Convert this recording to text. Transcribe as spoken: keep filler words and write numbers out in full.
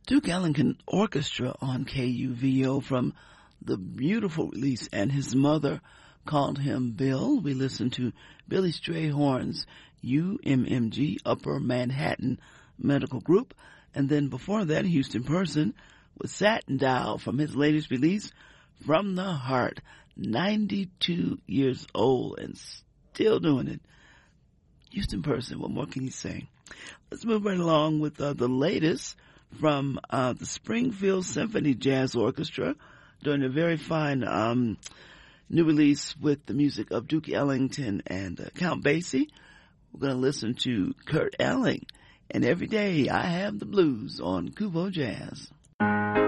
Duke Ellington Orchestra on K U V O from the beautiful release And His Mother Called Him Bill. We listened to Billy Strayhorn's U M M G, Upper Manhattan Medical Group. And then before that, Houston Person with Satin Dial from his latest release, From the Heart. ninety-two years old and still doing it. Houston Person, what more can you say? Let's move right along with uh, the latest from uh, the Springfield Symphony Jazz Orchestra, doing a very fine um, new release with the music of Duke Ellington and uh, Count Basie. We're going to listen to Kurt Elling and Every Day I Have the Blues on Kubo Jazz.